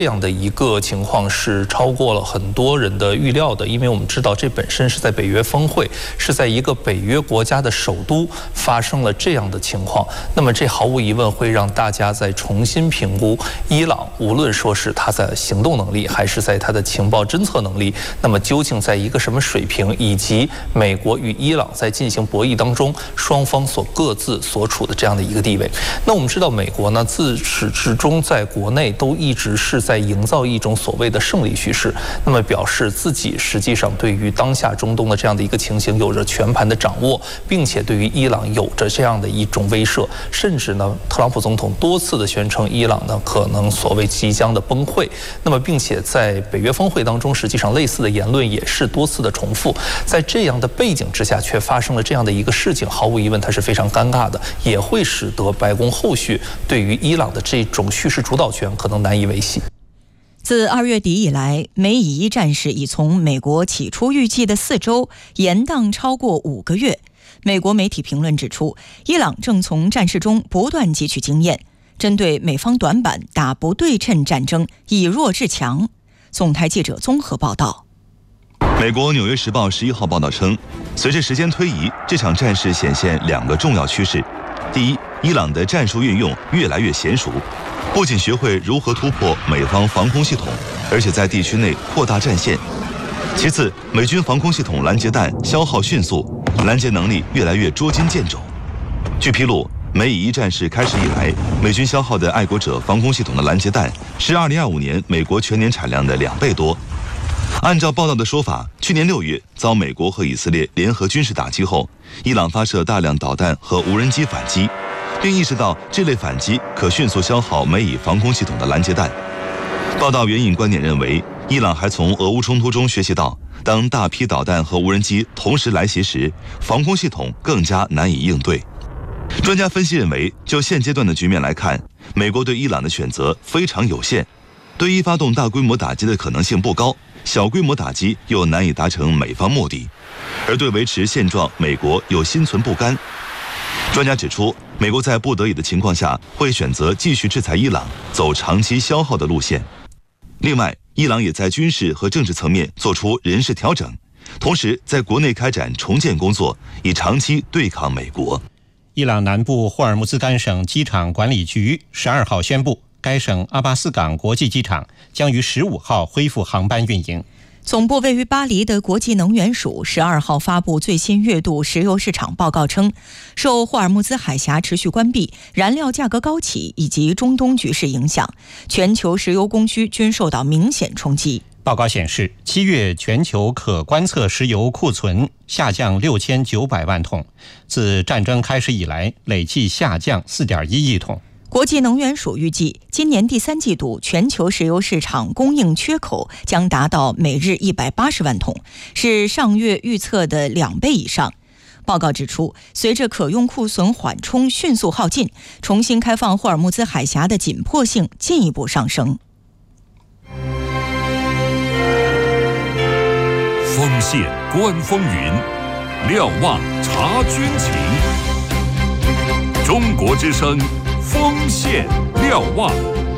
这样的一个情况是超过了很多人的预料的，因为我们知道这本身是在北约峰会，是在一个北约国家的首都发生了这样的情况。那么这毫无疑问会让大家再重新评估伊朗，无论说是他在行动能力，还是在他的情报侦测能力，那么究竟在一个什么水平，以及美国与伊朗在进行博弈当中，双方各自所处的这样的一个地位。那我们知道，美国呢自始至终在国内都一直是在营造一种所谓的胜利叙事，那么表示自己实际上对于当下中东的这样的一个情形有着全盘的掌握，并且对于伊朗有着这样的一种威慑，甚至呢，特朗普总统多次的宣称伊朗呢可能所谓即将的崩溃。那么，并且在北约峰会当中，实际上类似的言论也是多次的重复。在这样的背景之下，却发生了这样的一个事情，毫无疑问它是非常尴尬的，也会使得白宫后续对于伊朗的这种叙事主导权可能难以维系。 自2月底以来，美以伊战事已从美国起初预计的4周延宕超过5个月。美国媒体评论指出，伊朗正从战事中不断汲取经验，针对美方短板打不对称战争，以弱制强。总台记者综合报道。 美国《纽约时报》11号报道称，随着时间推移，这场战事显现2个重要趋势：第一，伊朗的战术运用越来越娴熟，不仅学会如何突破美方防空系统，而且在地区内扩大战线。其次，美军防空系统拦截弹消耗迅速，拦截能力越来越捉襟见肘。据披露，美以伊战事开始以来，美军消耗的爱国者防空系统的拦截弹是2025年美国全年产量的2倍多。按照报道的说法，去年6月遭美国和以色列联合军事打击后，伊朗发射大量导弹和无人机反击，并意识到这类反击可迅速消耗美以防空系统的拦截弹。报道援引观点认为，伊朗还从俄乌冲突中学习到，当大批导弹和无人机同时来袭时，防空系统更加难以应对。专家分析认为，就现阶段的局面来看，美国对伊朗的选择非常有限，对伊发动大规模打击的可能性不高，小规模打击又难以达成美方目的，而对维持现状，美国又心存不甘。专家指出，美国在不得已的情况下，会选择继续制裁伊朗，走长期消耗的路线。另外，伊朗也在军事和政治层面做出人事调整，同时在国内开展重建工作，以长期对抗美国。 伊朗南部霍尔木兹干省机场管理局12号宣布，该省阿巴斯港国际机场将于15号恢复航班运营。 总部位于巴黎的国际能源署12号发布最新月度石油市场报告称，受霍尔木兹海峡持续关闭、燃料价格高企以及中东局势影响，全球石油供需均受到明显冲击。 报告显示，7月全球可观测石油库存下降6900万桶，自战争开始以来累计下降4.1亿桶。 国际能源署预计，今年第3季度全球石油市场供应缺口将达到每日180万桶，是上月预测的2倍以上。报告指出，随着可用库存缓冲迅速耗尽，重新开放霍尔木兹海峡的紧迫性进一步上升。 锋线观风云，瞭望察军情。中国之声，锋线瞭望。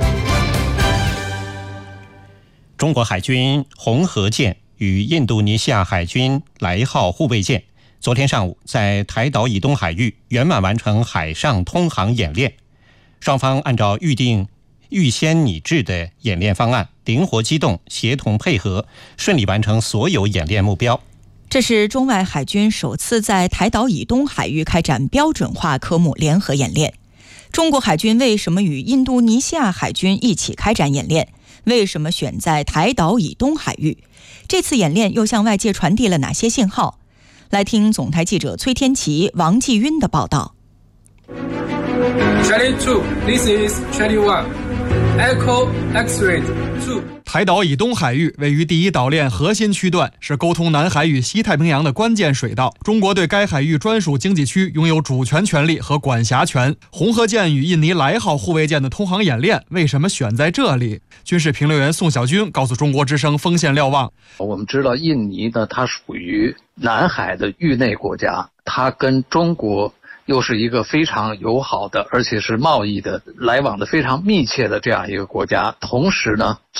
中国海军红河舰与印度尼西亚海军莱号护卫舰昨天上午在台岛以东海域圆满完成海上通航演练，双方按照预先拟制的演练方案，灵活机动，协同配合，顺利完成所有演练目标。 这是中外海军首次在台岛以东海域开展标准化科目联合演练。中国海军为什么与印度尼西亚海军一起开展演练？为什么选在台岛以东海域？这次演练又向外界传递了哪些信号？来听总台记者崔天琪、王继晕的报道。 Charlie 2, this is Charlie 1, Echo X-ray 2。 台岛以东海域位于第一岛链核心区段，是沟通南海与西太平洋的关键水道。中国对该海域专属经济区拥有主权权利和管辖权。红河舰与印尼莱号护卫舰的通航演练为什么选在这里？军事评论员宋小军告诉中国之声锋线瞭望， 我们知道印尼呢，它属于南海的域内国家，它跟中国又是一个非常友好的，而且是贸易的来往的非常密切的这样一个国家。同时呢，